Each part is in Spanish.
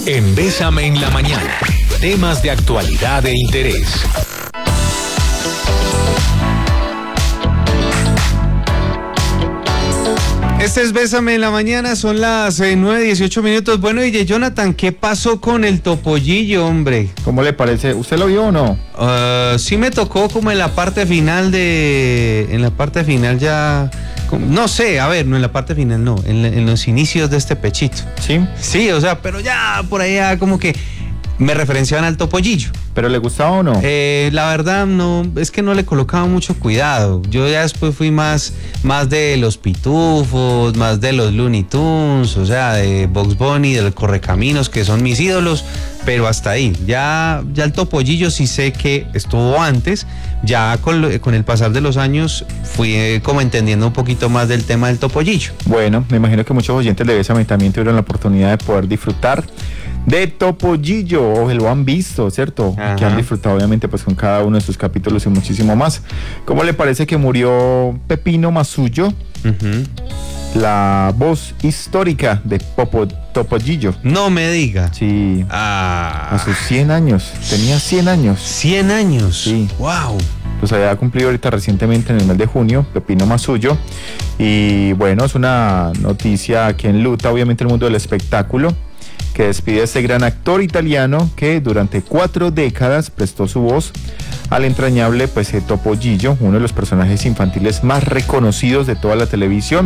En Bésame en la Mañana, temas de actualidad e interés. Este es Bésame en la Mañana, son las 9:18 minutos. Bueno, y Jonathan, ¿qué pasó con el topollillo, hombre? ¿Cómo le parece? ¿Usted lo vio o no? Sí me tocó como en la parte final ya... No sé, a ver, no en la parte final, no, en los inicios de este pechito. ¿Sí? Sí, o sea, pero ya por ahí como que me referenciaban al topollillo. ¿Pero le gustaba o no? La verdad no, es que no le colocaba mucho cuidado. Yo ya después fui más de los Pitufos, más de los Looney Tunes, o sea, de Bugs Bunny, del Correcaminos, que son mis ídolos, pero hasta ahí. Ya el topollillo sí sé que estuvo antes, ya con el pasar de los años fui como entendiendo un poquito más del tema del topollillo. Bueno, me imagino que muchos oyentes de Bésame también tuvieron la oportunidad de poder disfrutar de Topollillo, o que lo han visto, ¿cierto? Ajá. Que han disfrutado obviamente pues con cada uno de sus capítulos y muchísimo más. ¿Cómo le parece que murió Pepino Masullo? La voz histórica de Topollillo. No me diga. Sí. A sus 100 años. Tenía 100 años. 100 años. Sí. Wow. Pues había cumplido ahorita recientemente en el mes de junio, Pepino Masullo. Y bueno, es una noticia que enluta obviamente el mundo del espectáculo, que despide a este gran actor italiano que durante 4 décadas prestó su voz al entrañable Topollillo, uno de los personajes infantiles más reconocidos de toda la televisión.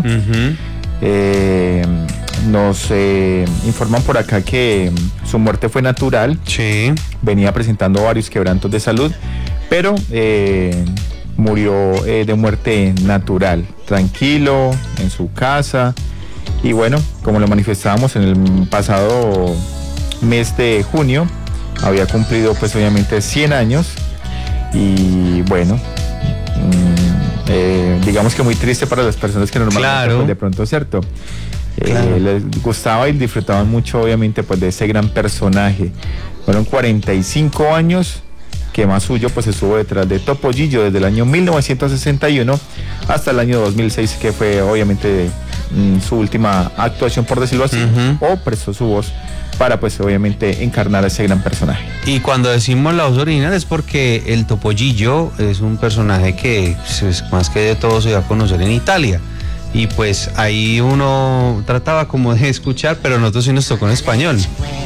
Nos informan por acá que su muerte fue natural. Sí. Venía presentando varios quebrantos de salud, pero murió de muerte natural, tranquilo, en su casa. Y bueno, como lo manifestábamos en el pasado mes de junio, había cumplido pues obviamente 100 años. Y bueno, digamos que muy triste para las personas que normalmente, claro, pues, de pronto, ¿cierto? Claro. Les gustaba y disfrutaban mucho obviamente pues de ese gran personaje. Fueron 45 años que Masullo pues estuvo detrás de Topollillo desde el año 1961 hasta el año 2006, que fue obviamente su última actuación, por decirlo así, o prestó su voz para pues obviamente encarnar a ese gran personaje. Y cuando decimos la voz original es porque el Topollillo es un personaje que pues, más que de todo se dio a conocer en Italia. Y pues ahí uno trataba como de escuchar, pero nosotros sí nos tocó en español.